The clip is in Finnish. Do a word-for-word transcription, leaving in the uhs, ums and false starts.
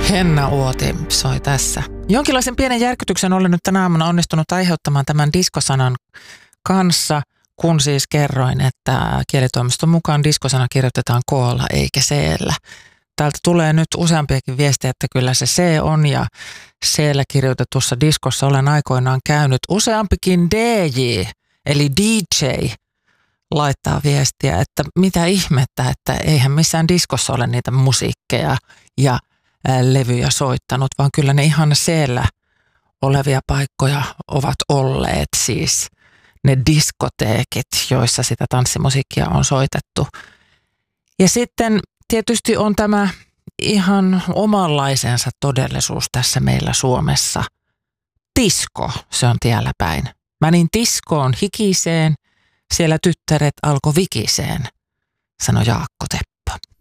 Henna Uoti soi tässä. Jonkinlaisen pienen järkytyksen olen nyt tänä aamuna onnistunut aiheuttamaan tämän diskosanan kanssa, kun siis kerroin, että kielitoimiston mukaan diskosana kirjoitetaan koolla eikä c-llä. Täältä tulee nyt useampiakin viestejä, että kyllä se C on ja C-llä kirjoitetussa diskossa olen aikoinaan käynyt. Useampikin D J eli D J laittaa viestiä, että mitä ihmettä, että eihän missään diskossa ole niitä musiikkeja ja levyjä soittanut, vaan kyllä ne ihan C-llä olevia paikkoja ovat olleet siis ne diskoteekit, joissa sitä tanssimusiikkia on soitettu. Ja sitten tietysti on tämä ihan omanlaisensa todellisuus tässä meillä Suomessa. Tisko, se on tiellä päin. Menin tiskoon hikiseen, siellä tyttäret alkoi vikiseen, sanoi Jaakko Teppo.